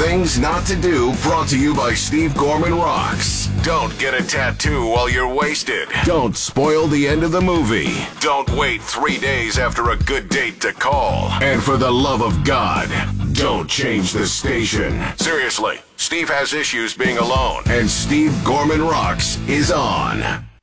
Things Not to Do, brought to you by Steve Gorman Rocks. Don't get a tattoo while you're wasted. Don't spoil the end of the movie. Don't wait 3 days after a good date to call. And for the love of God, don't change the station. Seriously, Steve has issues being alone. And Steve Gorman Rocks is on.